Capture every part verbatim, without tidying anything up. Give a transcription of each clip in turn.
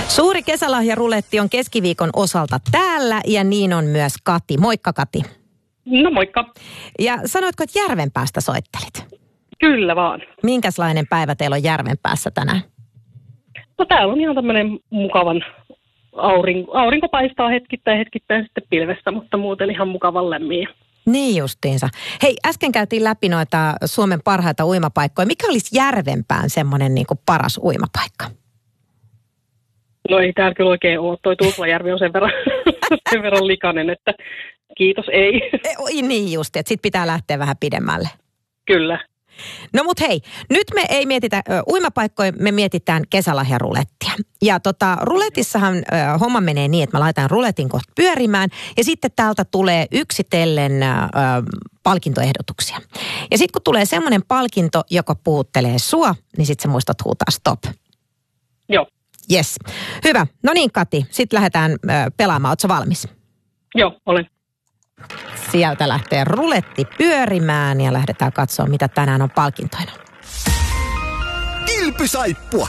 Suuri kesälahjaruletti on keskiviikon osalta täällä ja niin on myös Kati. Moikka Kati. No moikka. Ja sanoitko, että Järvenpäästä soittelit? Kyllä vaan. Minkälainen päivä teillä on Järvenpäässä tänään? No täällä on ihan tämmöinen mukavan aurinko, aurinko paistaa hetkittäin hetkittäin sitten pilvestä, mutta muuten ihan mukavan lämmin. Niin justiinsa. Hei, äsken käytiin läpi noita Suomen parhaita uimapaikkoja. Mikä olisi Järvenpään semmoinen niin kuin paras uimapaikka? No ei täällä kyllä oikein ole. Toi Tuusulajärvi on sen verran, sen verran likainen, että kiitos ei. E, niin justi, että sit pitää lähteä vähän pidemmälle. Kyllä. No mut hei, nyt me ei mietitä ö, uimapaikkoja, me mietitään kesälahjarulettia. Ja tota, ruletissahan ö, homma menee niin, että mä laitan ruletin kohta pyörimään ja sitten täältä tulee yksitellen ö, palkintoehdotuksia. Ja sitten kun tulee semmoinen palkinto, joka puhuttelee sua, niin sitten sä muistat huutaa stop. Joo. Yes. Hyvä. No niin Kati, sitten lähdetään ö, pelaamaan. Ootko valmis? Joo, olen. Sieltä lähtee ruletti pyörimään ja lähdetään katsoa, mitä tänään on palkintoina. Kilpysaippua.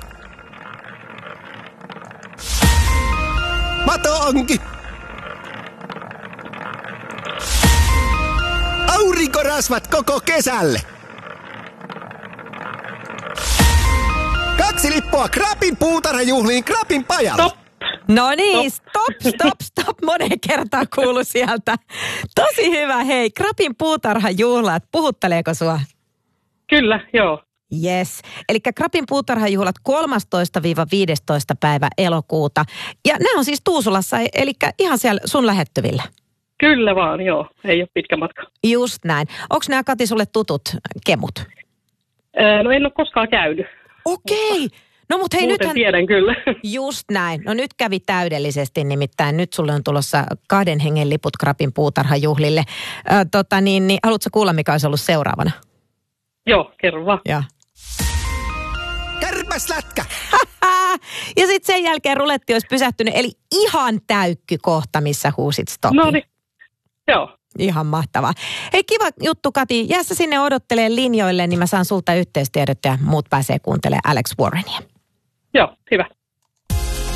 Mato-onki. Aurinkorasvat koko kesälle. Kaksi lippua Krapin puutarhajuhliin Krapin pajalle. Stop. No niin, stop, stop, stop. Moneen kertaan kuulu sieltä. Tosi hyvä, hei. Krapin puutarhajuhlat, puhutteleeko sua? Kyllä, joo. Yes. Eli Krapin puutarhajuhlat kolmastoista viidestoista päivä elokuuta. Ja nämä on siis Tuusulassa, eli ihan siellä sun lähettyvillä. Kyllä vaan, joo. Ei ole pitkä matka. Just näin. Onko nämä Kati sulle tutut kemut? Öö, no en ole koskaan käynyt. Okei. No mut hei, Muuten nythän... tiedän kyllä. Just näin. No nyt kävi täydellisesti, nimittäin nyt sulle on tulossa kahden hengen liput Krapin puutarhajuhlille. Ö, tota niin, niin, haluatko kuulla, mikä olisi ollut seuraavana? Joo, kerro vaan. Joo. Kärpäslätkä. Ja sitten sen jälkeen ruletti olisi pysähtynyt, eli ihan täykky kohta, missä huusit stopin. No niin, joo. Ihan mahtavaa. Hei, kiva juttu Kati. Jää sä sinne odottelee linjoille, niin mä saan sulta yhteystiedot ja muut pääsee kuuntelemaan Alex Warrenia. Joo, hyvä.